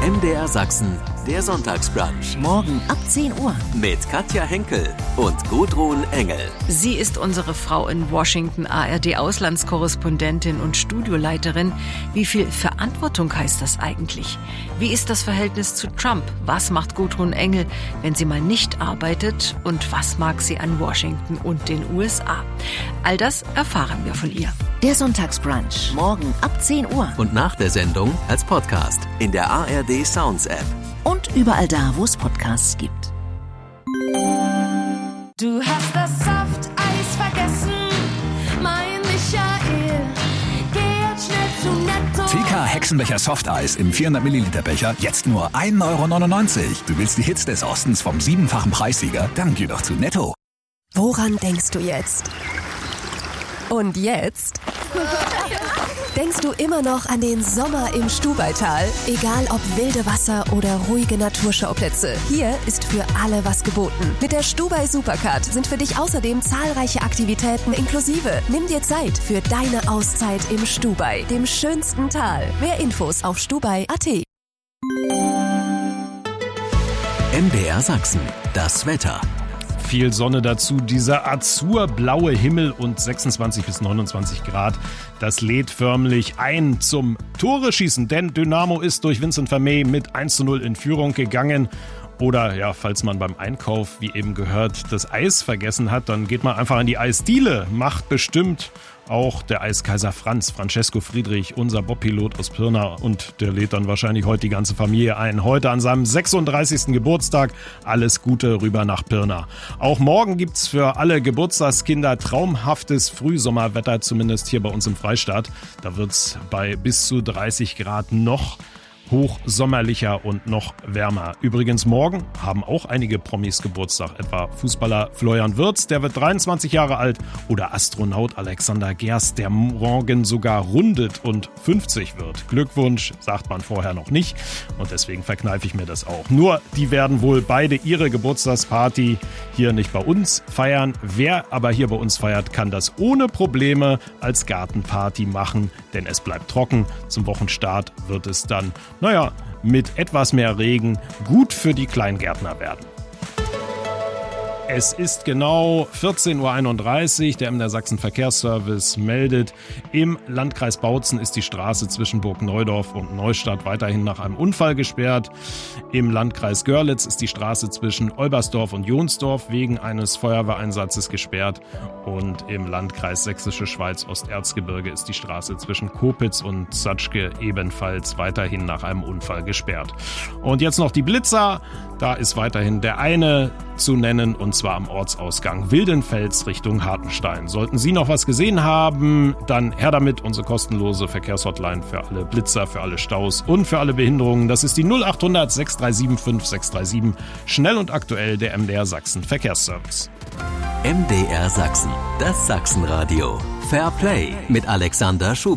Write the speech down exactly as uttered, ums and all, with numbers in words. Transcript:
M D R Sachsen, der Sonntagsbrunch. Morgen ab zehn Uhr. Mit Katja Henkel und Gudrun Engel. Sie ist unsere Frau in Washington, A R D-Auslandskorrespondentin und Studioleiterin. Wie viel Verantwortung heißt das eigentlich? Wie ist das Verhältnis zu Trump? Was macht Gudrun Engel, wenn sie mal nicht arbeitet? Und was mag sie an Washington und den U S A? All das erfahren wir von ihr. Der Sonntagsbrunch. Morgen ab zehn Uhr. Und nach der Sendung als Podcast in der A R D Sounds App. Und überall da, wo es Podcasts gibt. Du hast das Softeis vergessen, mein Michael. Geh jetzt schnell zu Netto. T K Hexenbecher Softeis im vierhundert Milliliter Becher jetzt nur ein Euro neunundneunzig. Du willst die Hits des Ostens vom siebenfachen Preissieger? Dann geh doch zu Netto. Woran denkst du jetzt? Und jetzt? Denkst du immer noch an den Sommer im Stubaital? Egal ob wilde Wasser oder ruhige Naturschauplätze, hier ist für alle was geboten. Mit der Stubai Supercard sind für dich außerdem zahlreiche Aktivitäten inklusive. Nimm dir Zeit für deine Auszeit im Stubai, dem schönsten Tal. Mehr Infos auf stubai punkt a t. M D R Sachsen, das Wetter. Viel Sonne dazu, dieser azurblaue Himmel und sechsundzwanzig bis neunundzwanzig Grad. Das lädt förmlich ein zum Tore-Schießen, denn Dynamo ist durch Vincent Vermey mit eins zu null in Führung gegangen. Oder ja, falls man beim Einkauf, wie eben gehört, das Eis vergessen hat, dann geht man einfach an die Eisdiele. Macht bestimmt auch der Eiskaiser Franz, Francesco Friedrich, unser Bobpilot aus Pirna. Und der lädt dann wahrscheinlich heute die ganze Familie ein. Heute an seinem sechsunddreißigsten Geburtstag. Alles Gute rüber nach Pirna. Auch morgen gibt's für alle Geburtstagskinder traumhaftes Frühsommerwetter, zumindest hier bei uns im Freistaat. Da wird's bei bis zu dreißig Grad noch hochsommerlicher und noch wärmer. Übrigens morgen haben auch einige Promis Geburtstag, etwa Fußballer Florian Wirtz, der wird dreiundzwanzig Jahre alt, oder Astronaut Alexander Gerst, der morgen sogar rundet und fünfzig wird. Glückwunsch, sagt man vorher noch nicht und deswegen verkneife ich mir das auch. Nur, die werden wohl beide ihre Geburtstagsparty hier nicht bei uns feiern. Wer aber hier bei uns feiert, kann das ohne Probleme als Gartenparty machen, denn es bleibt trocken. Zum Wochenstart wird es dann naja, mit etwas mehr Regen gut für die Kleingärtner werden. Es ist genau vierzehn Uhr einunddreißig. Der M D R Sachsen Verkehrsservice meldet, im Landkreis Bautzen ist die Straße zwischen Burg Neudorf und Neustadt weiterhin nach einem Unfall gesperrt. Im Landkreis Görlitz ist die Straße zwischen Olbersdorf und Jonsdorf wegen eines Feuerwehreinsatzes gesperrt. Und im Landkreis Sächsische Schweiz Osterzgebirge ist die Straße zwischen Kopitz und Zatschke ebenfalls weiterhin nach einem Unfall gesperrt. Und jetzt noch die Blitzer. Da ist weiterhin der eine zu nennen, und zwar am Ortsausgang Wildenfels Richtung Hartenstein. Sollten Sie noch was gesehen haben, dann her damit, unsere kostenlose Verkehrshotline für alle Blitzer, für alle Staus und für alle Behinderungen. Das ist die null achthundert sechs drei sieben fünf sechs drei sieben. Schnell und aktuell der M D R Sachsen Verkehrsservice. M D R Sachsen, das Sachsenradio. Fair Play mit Alexander Schubert.